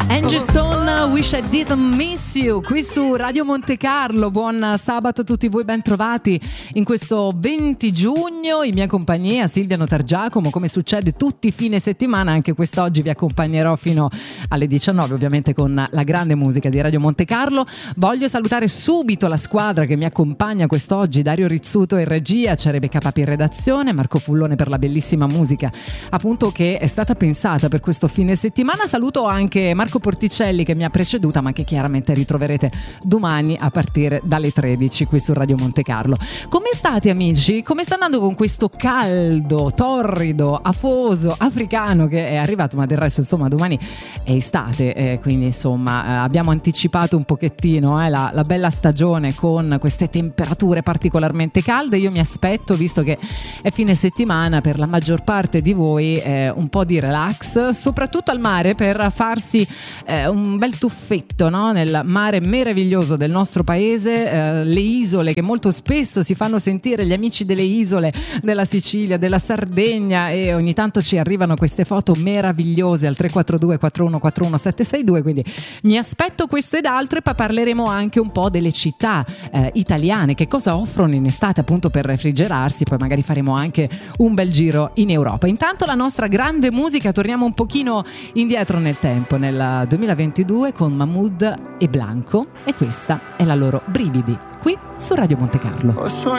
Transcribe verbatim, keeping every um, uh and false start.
Angie Stone, Wish I Didn't Miss You, qui su Radio Monte Carlo. Buon sabato a tutti voi, ben trovati in questo venti giugno. In mia compagnia Silvia Notargiacomo, come succede tutti i fine settimana, anche quest'oggi vi accompagnerò fino alle diciannove, ovviamente con la grande musica di Radio Monte Carlo. Voglio salutare subito la squadra che mi accompagna quest'oggi: Dario Rizzuto in regia, c'è Rebecca Papi in redazione, Marco Fullone per la bellissima musica appunto che è stata pensata per questo fine settimana. Saluto anche Marco Porticelli che mi ha preceduta, ma che chiaramente ritroverete domani a partire dalle tredici qui su Radio Monte Carlo. Come state, amici? Come sta andando con questo caldo, torrido, afoso, africano che è arrivato? Ma del resto insomma domani è estate, eh, quindi insomma eh, abbiamo anticipato un pochettino eh, la, la bella stagione con queste temperature particolarmente calde. Io mi aspetto, visto che è fine settimana, per la maggior parte di voi eh, un po' di relax, soprattutto al mare, per farsi Eh, un bel tuffetto, no? Nel mare meraviglioso del nostro paese, eh, le isole che molto spesso si fanno sentire, gli amici delle isole della Sicilia, della Sardegna, e ogni tanto ci arrivano queste foto meravigliose al tre quattro due quattro uno quattro uno sette sei due, quindi mi aspetto questo ed altro. E poi parleremo anche un po' delle città eh, italiane, che cosa offrono in estate appunto per refrigerarsi, poi magari faremo anche un bel giro in Europa. Intanto la nostra grande musica, torniamo un pochino indietro nel tempo, nel duemilaventidue con Mahmood e Blanco, e questa è la loro Brividi qui su Radio Monte Carlo. Ho